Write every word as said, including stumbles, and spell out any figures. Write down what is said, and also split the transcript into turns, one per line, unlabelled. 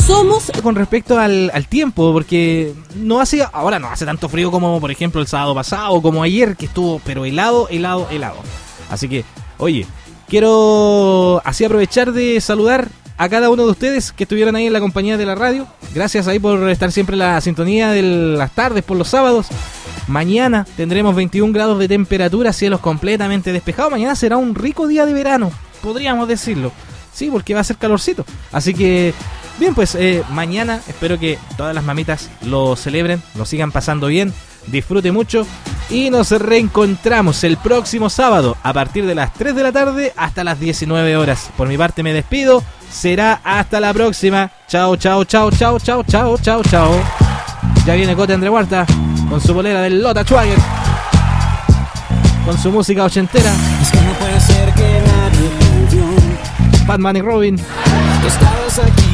somos con respecto al, al tiempo, porque no hace, ahora no hace tanto frío como por ejemplo el sábado pasado, como ayer, que estuvo pero helado, helado, helado. Así que, oye, quiero así aprovechar de saludar a cada uno de ustedes que estuvieron ahí en la compañía de la radio. Gracias ahí por estar siempre en la sintonía de las tardes por los sábados. Mañana tendremos veintiún grados de temperatura, cielos completamente despejados. Mañana será un rico día de verano, podríamos decirlo. Sí, porque va a ser calorcito. Así que, bien, pues eh, mañana espero que todas las mamitas lo celebren, lo sigan pasando bien, disfrute mucho. Y nos reencontramos el próximo sábado a partir de las tres de la tarde hasta las diecinueve horas. Por mi parte me despido. Será hasta la próxima. Chao, chao, chao, chao, chao, chao, chao, chao. Ya viene Cote André Huerta con su bolera del Lota Schwager, con su música ochentera.
Es que no puede ser que nadie te vio.
Batman y Robin.
Estabas aquí.